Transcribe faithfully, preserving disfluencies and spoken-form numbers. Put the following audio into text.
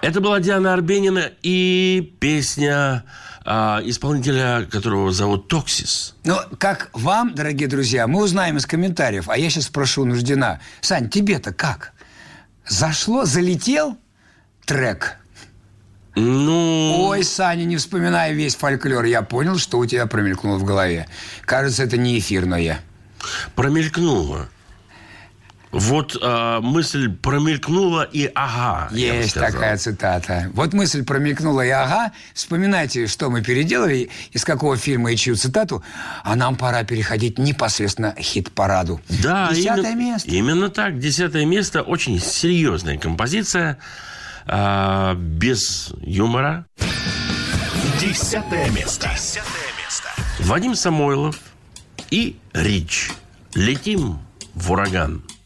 Это была Диана Арбенина и песня а, исполнителя, которого зовут Токсис. Ну, как вам, дорогие друзья, мы узнаем из комментариев. А я сейчас спрошу Нуждина. Сань, тебе-то как? Зашло, залетел трек? Ну... Ой, Саня, не вспоминай весь фольклор. Я понял, что у тебя промелькнуло в голове. Кажется, это не эфирное. Промелькнуло. Вот а, мысль промелькнула и ага. Есть такая цитата. Вот мысль промелькнула и ага. Вспоминайте, что мы переделали, из какого фильма и чью цитату. А нам пора переходить непосредственно к хит-параду. Да, Десятое именно, место. Именно так. Десятое место. Очень серьезная композиция. А, без юмора. Десятое место. Десятое место. Вадим Самойлов и Рич. Летим в ураган.